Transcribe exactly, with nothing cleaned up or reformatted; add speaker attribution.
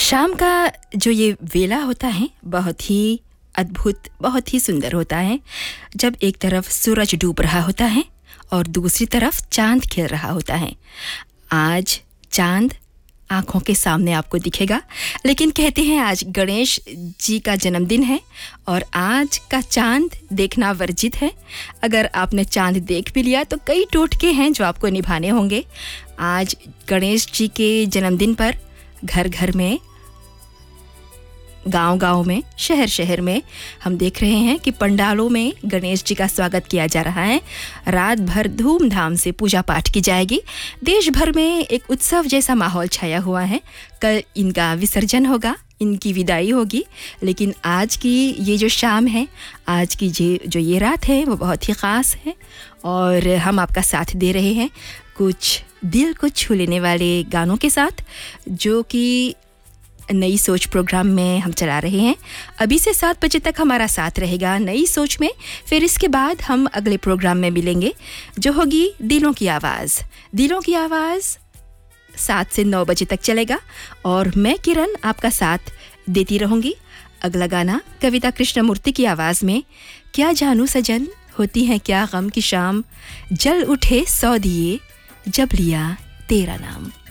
Speaker 1: शाम का जो ये वेला होता है बहुत ही अद्भुत, बहुत ही सुंदर होता है, जब एक तरफ सूरज डूब रहा होता है और दूसरी तरफ चांद खिल रहा होता है। आज चांद आँखों के सामने आपको दिखेगा, लेकिन कहते हैं आज गणेश जी का जन्मदिन है और आज का चांद देखना वर्जित है। अगर आपने चांद देख भी लिया तो कई टोटके हैं जो आपको निभाने होंगे। आज गणेश जी के जन्मदिन पर घर घर में, गांव-गांव में, शहर-शहर में हम देख रहे हैं कि पंडालों में गणेश जी का स्वागत किया जा रहा है। रात भर धूमधाम से पूजा पाठ की जाएगी। देश भर में एक उत्सव जैसा माहौल छाया हुआ है। कल इनका विसर्जन होगा, इनकी विदाई होगी, लेकिन आज की ये जो शाम है, आज की जे जो ये रात है वो बहुत ही ख़ास है और हम आपका साथ दे रहे हैं कुछ दिल को छू लेने वाले गानों के साथ, जो कि नई सोच प्रोग्राम में हम चला रहे हैं। अभी से सात बजे तक हमारा साथ रहेगा नई सोच में। फिर इसके बाद हम अगले प्रोग्राम में मिलेंगे जो होगी दिलों की आवाज़। दिलों की आवाज़ सात से नौ बजे तक चलेगा और मैं किरण आपका साथ देती रहूँगी। अगला गाना कविता कृष्णमूर्ति की आवाज़ में, क्या जानू सजन होती है क्या गम की शाम, जल उठे सौ दिए जब लिया तेरा नाम।